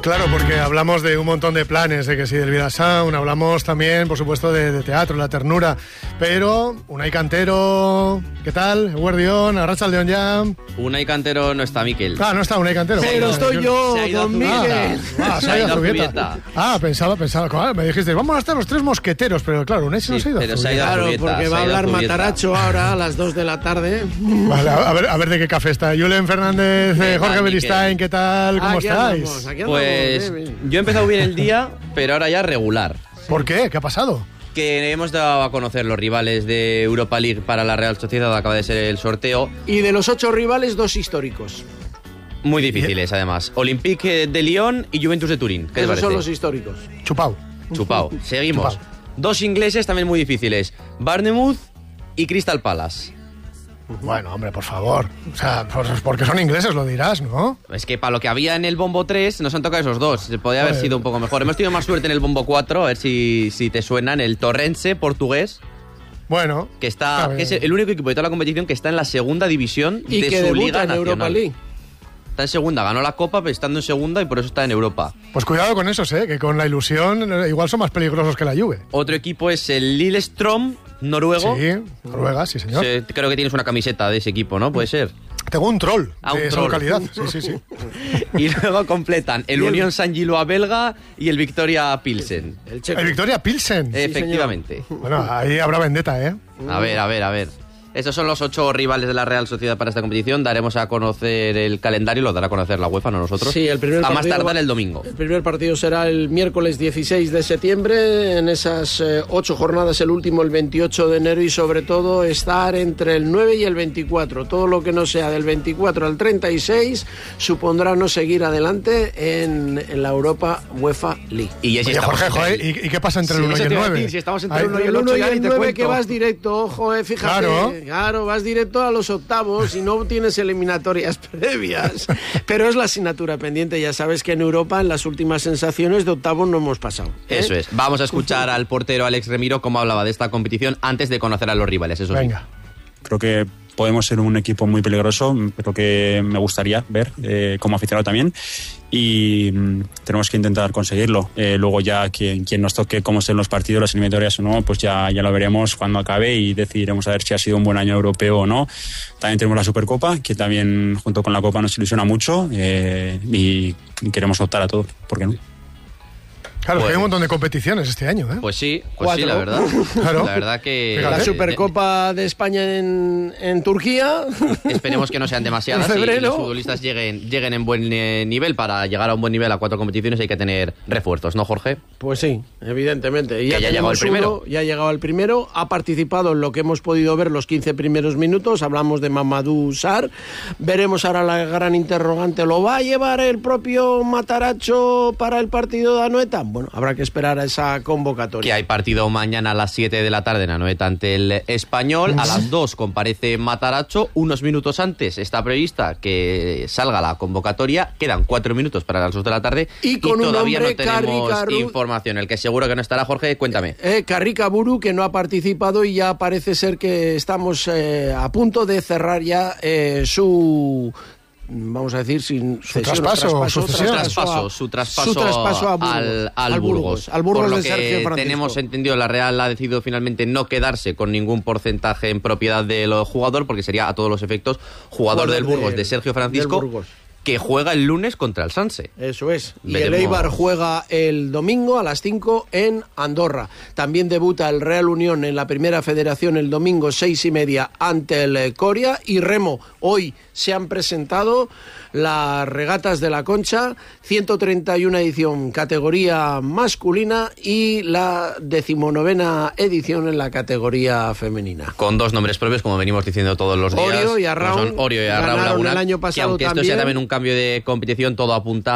Claro, porque hablamos de un montón de planes, de que si del Vida Sound, hablamos también, por supuesto, de teatro, la ternura, pero Unai Cantero, ¿qué tal? Guardión, Arratsaldeon ya. Unai Cantero no está, Miquel. Ah, no está Unai Cantero. Pero estoy yo, don Miguel. Se ha ido a Zubieta. Pensaba, claro, me dijiste, vamos a estar los tres mosqueteros, pero claro, Unai se nos ha ido a Zubieta. Claro, porque va a hablar Mataracho ahora a las 2 de la tarde. Vale, a ver de qué café está. Julen Fernández, Jorge Beristain, ¿qué tal? ¿Cómo estáis? Pues yo he empezado bien el día, pero ahora ya regular. ¿Por qué? ¿Qué ha pasado? Que hemos dado a conocer los rivales de Europa League para la Real Sociedad, acaba de ser el sorteo. Y de los 8 rivales, 2 históricos. Muy difíciles, además. Olympique de Lyon y Juventus de Turín. ¿Qué te parece? Son los históricos. Chupao. Seguimos. Chupao. 2 ingleses también muy difíciles. Bournemouth y Crystal Palace. Bueno, hombre, por favor. O sea, porque son ingleses lo dirás, ¿no? Es que para lo que había en el bombo 3 nos han tocado esos 2. Podría haber sido un poco mejor. Hemos tenido más suerte en el bombo 4, a ver si te suenan. El Torrense, portugués. Bueno. Que es el único equipo de toda la competición que está en la segunda división y de que su liga en nacional. Europa League. Está en segunda, ganó la Copa, pero estando en segunda y por eso está en Europa. Pues cuidado con esos, que con la ilusión igual son más peligrosos que la Juve. Otro equipo es el Lillestrøm, noruego. Sí, Noruega, sí señor. Creo que tienes una camiseta de ese equipo, ¿no? Puede ser. Tengo un troll un de esa troll. localidad. Sí. Y luego completan el Unión Saint-Gilloise belga y el Victoria Pilsen. El Victoria Pilsen. Efectivamente. Bueno, ahí habrá vendetta, A ver. Estos son los 8 rivales de la Real Sociedad para esta competición. Daremos a conocer el calendario, lo dará a conocer la UEFA, no nosotros. Sí, el primer partido, a más tardar el domingo. El primer partido será el miércoles 16 de septiembre. En esas 8 jornadas, el último el 28 de enero y sobre todo estar entre el 9 y el 24. Todo lo que no sea del 24 al 36 supondrá no seguir adelante en la Europa UEFA League. Y Oye, Jorge, ¿y qué pasa entre el 1 y el 9? Si estamos entre el 1 y el 8 y ya ni el te 9 cuento. que vas directo, ojo, fíjate. Claro, vas directo a los octavos y no tienes eliminatorias previas. Pero es la asignatura pendiente. Ya sabes que en Europa, en las últimas sensaciones de octavos no hemos pasado. Eso es. Vamos a escuchar al portero Alex Remiro cómo hablaba de esta competición antes de conocer a los rivales. Eso Venga. Sí. Creo que podemos ser un equipo muy peligroso, creo que me gustaría ver como aficionado también y tenemos que intentar conseguirlo. Luego ya quien nos toque cómo ser los partidos, las eliminatorias o no, pues ya lo veremos cuando acabe y decidiremos a ver si ha sido un buen año europeo o no. También tenemos la Supercopa, que también junto con la Copa nos ilusiona mucho y queremos optar a todo, ¿por qué no? Claro, que hay un montón de competiciones este año, Pues sí, 4. la verdad. Claro. La verdad que... La Supercopa de España en Turquía. Esperemos que no sean demasiadas en y febrero. los futbolistas lleguen en buen nivel. Para llegar a un buen nivel a 4 competiciones hay que tener refuerzos, ¿no, Jorge? Pues sí, evidentemente. Ya ha llegado el primero. Ya ha llegado el primero. Ha participado en lo que hemos podido ver los 15 primeros minutos. Hablamos de Mamadou Sarr. Veremos ahora la gran interrogante. ¿Lo va a llevar el propio Mataracho para el partido de Anoeta? Bueno, habrá que esperar a esa convocatoria. Que hay partido mañana a las 7 de la tarde en Anoeta ante el Español. A las 2 comparece Mataracho. Unos minutos antes está prevista que salga la convocatoria. Quedan 4 minutos para las 2 de la tarde. Y con un todavía no hombre, tenemos información. El que seguro que no estará, Jorge, cuéntame. Carrica Buru, que no ha participado y ya parece ser que estamos a punto de cerrar ya su... Vamos a decir, su traspaso al Burgos. Al Burgos Por lo de que Sergio Francisco. Tenemos entendido, la Real ha decidido finalmente no quedarse con ningún porcentaje en propiedad del jugador, porque sería a todos los efectos jugador del Burgos de Sergio Francisco, que juega el lunes contra el Sanse. Eso es. Y Veremos. el Eibar juega el domingo a las 5 en Andorra. También debuta el Real Unión en la Primera Federación el domingo 6:30 ante el Coria. Y Remo, hoy se han presentado las regatas de la Concha, 131 edición categoría masculina y la 19ª edición en la categoría femenina. Con 2 nombres propios, como venimos diciendo todos los días. Orio y Arraun. Son Orio y Arraun Ganaron Lagunar, el año que pasado aunque también. esto sea también un cambio de competición, todo apunta